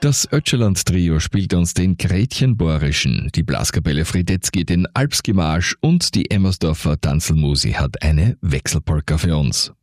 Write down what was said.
Das Ötcherland-Trio spielt uns den Gretchenborischen, die Blaskapelle Friedetzky den Alpski Marsch und die Emmersdorfer Tanzelmusi hat eine Wechselpolka für uns.